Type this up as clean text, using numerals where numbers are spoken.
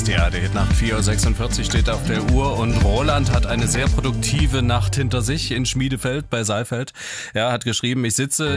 ist die ARD-Nacht. 4.46 Uhr steht auf der Uhr und Roland hat eine sehr produktive Nacht hinter sich in Schmiedefeld bei Saalfeld. Er hat geschrieben, ich sitze